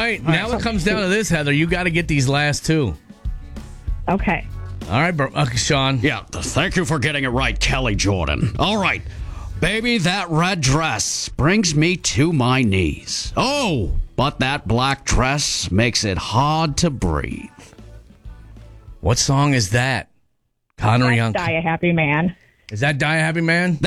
right, now it comes down to this, Heather. You got to get these last two. Okay. All right, Sean. Yeah, thank you for getting it right, Kelly Jordan. All right. Baby, that red dress brings me to my knees. Oh, but that black dress makes it hard to breathe. What song is that? Connery on. Die a Happy Man. Is that Die a Happy Man?